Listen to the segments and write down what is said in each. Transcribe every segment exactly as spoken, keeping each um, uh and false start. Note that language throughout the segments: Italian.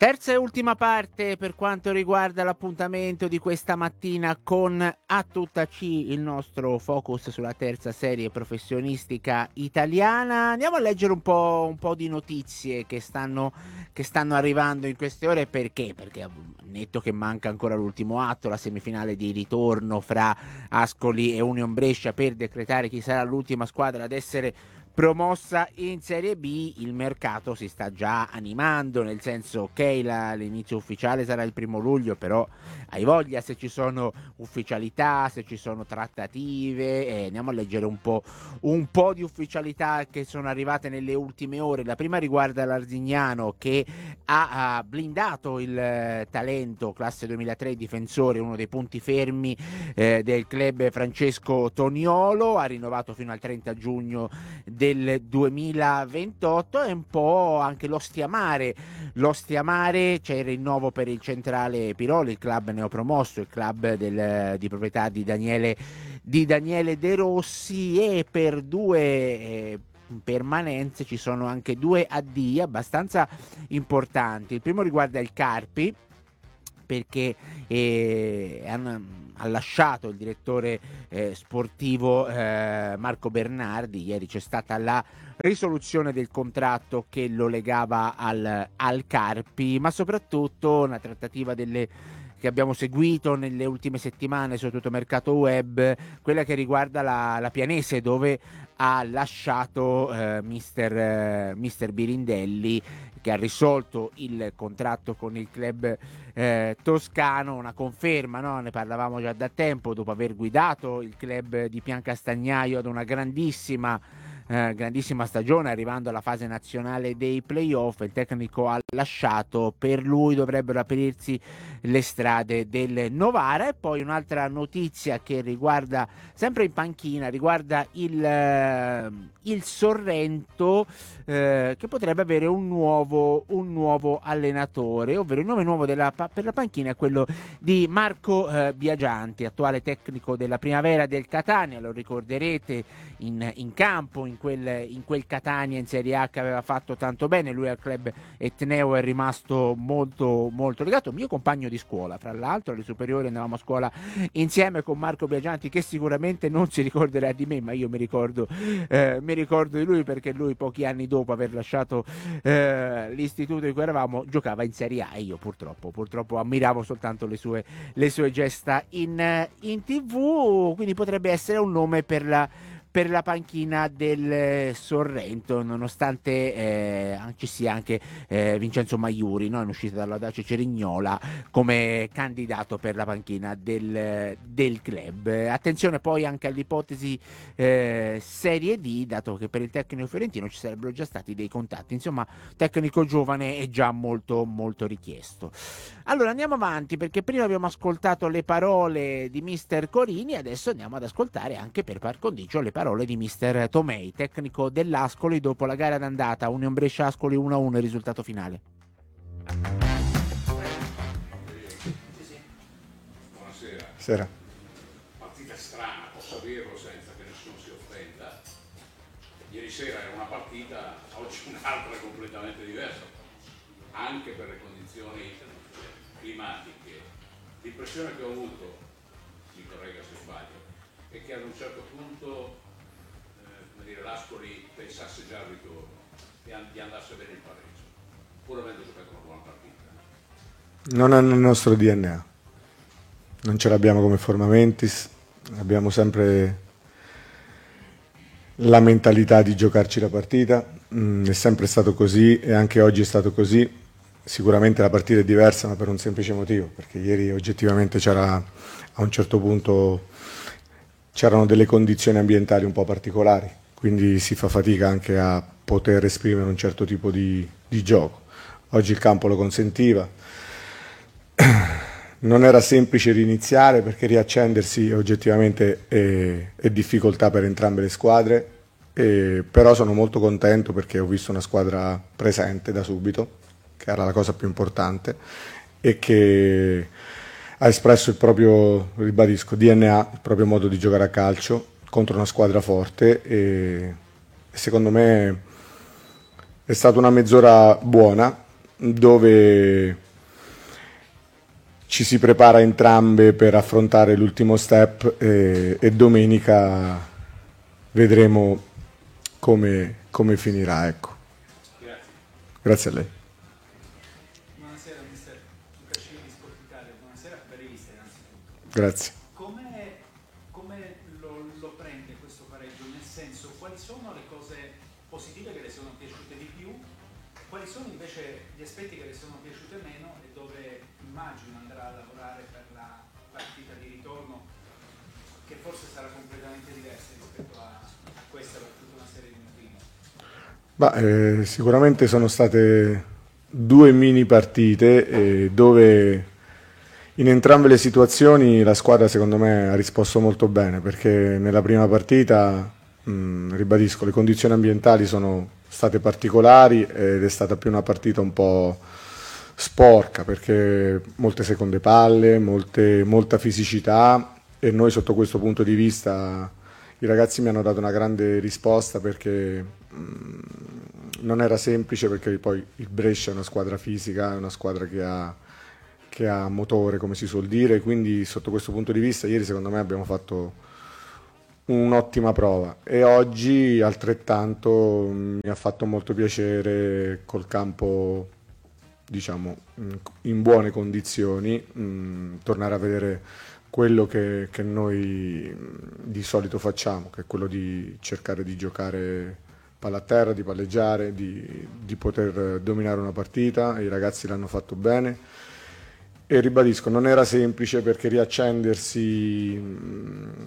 Terza e ultima parte per quanto riguarda l'appuntamento di questa mattina con A Tutta C, il nostro focus sulla terza serie professionistica italiana. Andiamo a leggere un po', un po' di notizie che stanno, che stanno arrivando in queste ore. Perché? Perché netto che manca ancora l'ultimo atto, la semifinale di ritorno fra Ascoli e Union Brescia per decretare chi sarà l'ultima squadra ad essere promossa in Serie B. Il mercato si sta già animando, nel senso ok, la, l'inizio ufficiale sarà il primo luglio, però hai voglia se ci sono ufficialità, se ci sono trattative. Eh, andiamo a leggere un po', un po' di ufficialità che sono arrivate nelle ultime ore. La prima riguarda l'Arzignano, che ha, ha blindato il eh, talento classe duemilatré difensore, uno dei punti fermi eh, del club, Francesco Toniolo. Ha rinnovato fino al trenta giugno del duemilaventotto. E un po' anche l'Ostia Mare. L'Ostia Mare, c'è il rinnovo per il Centrale Piroli, il club neopromosso, il club del, di proprietà di Daniele, di Daniele De Rossi, e per due eh, permanenze ci sono anche due addii abbastanza importanti. Il primo riguarda il Carpi, perché eh, hanno, ha lasciato il direttore eh, sportivo eh, Marco Bernardi. Ieri c'è stata la risoluzione del contratto che lo legava al, al Carpi, ma soprattutto una trattativa delle che abbiamo seguito nelle ultime settimane, soprattutto mercato web, quella che riguarda la, la Pianese, dove ha lasciato eh, mister, eh, mister Birindelli, che ha risolto il contratto con il club eh, toscano. Una conferma, no? Ne parlavamo già da tempo, dopo aver guidato il club di Piancastagnaio ad una grandissima Eh, grandissima stagione, arrivando alla fase nazionale dei playoff. Il tecnico ha lasciato, per lui dovrebbero aprirsi le strade del Novara. E poi un'altra notizia che riguarda, sempre in panchina, riguarda il, eh, il Sorrento, eh, che potrebbe avere un nuovo, un nuovo allenatore, ovvero il nome nuovo della, per la panchina è quello di Marco eh, Biagianti, attuale tecnico della Primavera del Catania. Lo ricorderete in, in campo in quel, in quel Catania in Serie A che aveva fatto tanto bene. Lui al club etneo è rimasto molto molto legato, mio compagno di scuola, fra l'altro alle superiori andavamo a scuola insieme con Marco Biagianti, che sicuramente non si ricorderà di me, ma io mi ricordo, eh, mi ricordo di lui, perché lui pochi anni dopo aver lasciato eh, l'istituto in cui eravamo giocava in Serie A, e io purtroppo purtroppo ammiravo soltanto le sue, le sue gesta in, in tv. Quindi potrebbe essere un nome per la per la panchina del Sorrento, nonostante eh, ci sia anche eh, Vincenzo Maiuri, no? In uscita dalla Dacia Cerignola come candidato per la panchina del, del club. Attenzione poi anche all'ipotesi eh, Serie D, dato che per il tecnico fiorentino ci sarebbero già stati dei contatti. Insomma, tecnico giovane è già molto molto richiesto. Allora andiamo avanti, perché prima abbiamo ascoltato le parole di mister Corini, adesso andiamo ad ascoltare anche per par condicio le parole di mister Tomei, tecnico dell'Ascoli, dopo la gara d'andata Union Brescia Ascoli uno a uno, il risultato finale. Buonasera. Sera. Partita strana, posso dirlo senza che nessuno si offenda. Ieri sera era una partita, oggi un'altra completamente diversa, anche per le condizioni climatiche. L'impressione che ho avuto, mi corregga se sbaglio, è che ad un certo punto eh, come dire, l'Ascoli pensasse già al ritorno e gli andasse bene il pareggio, pur avendo giocato una buona partita. Non è nel nostro D N A, non ce l'abbiamo come forma mentis, abbiamo sempre la mentalità di giocarci la partita, mm, è sempre stato così e anche oggi è stato così. Sicuramente la partita è diversa, ma per un semplice motivo, perché ieri oggettivamente c'era, a un certo punto c'erano delle condizioni ambientali un po' particolari, quindi si fa fatica anche a poter esprimere un certo tipo di, di gioco. Oggi il campo lo consentiva, non era semplice riniziare perché riaccendersi oggettivamente è, è difficoltà per entrambe le squadre, e, però sono molto contento perché ho visto una squadra presente da subito, che era la cosa più importante, e che ha espresso il proprio, ribadisco, D N A, il proprio modo di giocare a calcio contro una squadra forte, e, e secondo me è stata una mezz'ora buona, dove ci si prepara entrambe per affrontare l'ultimo step e, e domenica vedremo come, come finirà. Ecco. Grazie. Grazie a lei. Buonasera mister Tuccacini di Sport Italia, buonasera, belle viste innanzitutto. Grazie. Come, come lo, lo prende questo pareggio? Nel senso, quali sono le cose positive che le sono piaciute di più? Quali sono invece gli aspetti che le sono piaciute meno e dove immagino andrà a lavorare per la partita di ritorno, che forse sarà completamente diversa rispetto a, a questa per tutta una serie di motivi? Bah, eh, sicuramente sono state due mini partite eh, dove in entrambe le situazioni la squadra secondo me ha risposto molto bene, perché nella prima partita, mh, ribadisco, le condizioni ambientali sono state particolari ed è stata più una partita un po' sporca, perché molte seconde palle, molte, molta fisicità, e noi sotto questo punto di vista i ragazzi mi hanno dato una grande risposta, perché mh, non era semplice, perché poi il Brescia è una squadra fisica, è una squadra che ha, che ha motore, come si suol dire, quindi sotto questo punto di vista ieri secondo me abbiamo fatto un'ottima prova, e oggi altrettanto mi ha fatto molto piacere col campo, diciamo, in buone condizioni, mh, tornare a vedere quello che, che noi di solito facciamo, che è quello di cercare di giocare palla a terra, di palleggiare, di, di poter dominare una partita. I ragazzi l'hanno fatto bene e ribadisco, non era semplice, perché riaccendersi mh,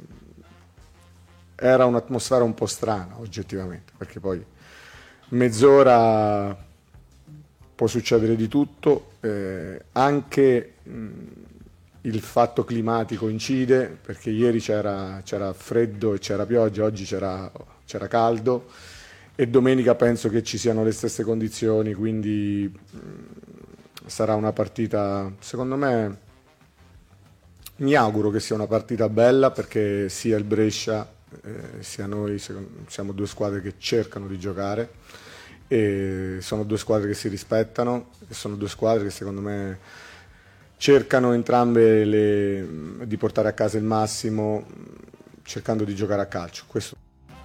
era un'atmosfera un po' strana oggettivamente, perché poi mezz'ora può succedere di tutto, eh, anche mh, il fatto climatico incide, perché ieri c'era, c'era freddo e c'era pioggia, oggi c'era, c'era caldo, e domenica penso che ci siano le stesse condizioni, quindi mh, sarà una partita, secondo me, mi auguro che sia una partita bella, perché sia il Brescia eh, sia noi siamo due squadre che cercano di giocare, e sono due squadre che si rispettano, e sono due squadre che secondo me cercano entrambe le, di portare a casa il massimo, cercando di giocare a calcio. Questo.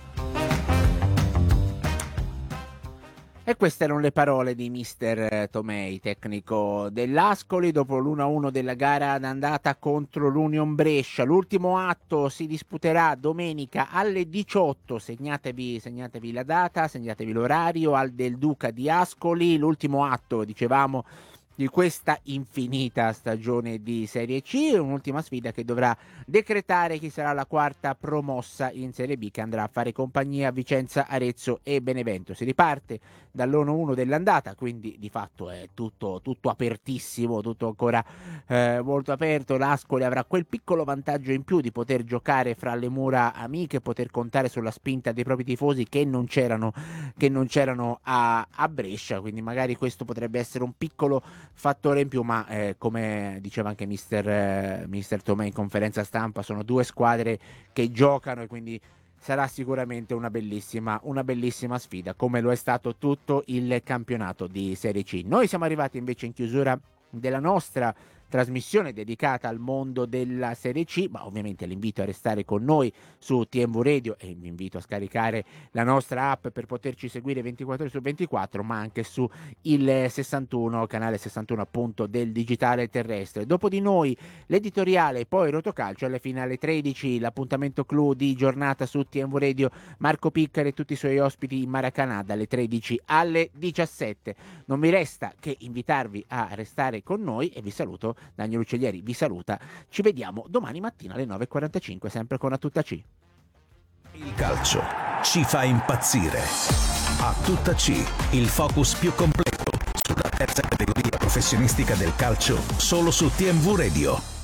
E queste erano le parole di mister Tomei, tecnico dell'Ascoli, dopo l'uno a uno della gara d'andata contro l'Union Brescia. L'ultimo atto si disputerà domenica alle diciotto, segnatevi, segnatevi la data, segnatevi l'orario, al Del Duca di Ascoli. L'ultimo atto, dicevamo, di questa infinita stagione di Serie C, un'ultima sfida che dovrà decretare chi sarà la quarta promossa in Serie B, che andrà a fare compagnia a Vicenza, Arezzo e Benevento. Si riparte dall'uno a uno dell'andata, quindi di fatto è tutto, tutto apertissimo, tutto ancora eh, molto aperto. L'Ascoli avrà quel piccolo vantaggio in più di poter giocare fra le mura amiche, poter contare sulla spinta dei propri tifosi che non c'erano, che non c'erano a, a Brescia, quindi magari questo potrebbe essere un piccolo fattore in più, ma eh, come diceva anche mister, eh, mister Tomei in conferenza stampa, sono due squadre che giocano, e quindi sarà sicuramente una bellissima, una bellissima sfida, come lo è stato tutto il campionato di Serie C. Noi siamo arrivati invece in chiusura della nostra trasmissione dedicata al mondo della Serie C, ma ovviamente l'invito a restare con noi su T M V Radio, e vi invito a scaricare la nostra app per poterci seguire ventiquattro ore su ventiquattro, ma anche su il sessantuno, canale sessantuno appunto del digitale terrestre. Dopo di noi l'editoriale, poi Rotocalcio, alle finale tredici, l'appuntamento clou di giornata su T M V Radio, Marco Piccari e tutti i suoi ospiti in Maracanã dalle tredici alle diciassette. Non mi resta che invitarvi a restare con noi, e vi saluto. Daniel Uccellieri vi saluta, ci vediamo domani mattina alle nove e quarantacinque, sempre con A Tutta C. Il calcio ci fa impazzire. A Tutta C, il focus più completo sulla terza categoria professionistica del calcio, solo su T M V Radio.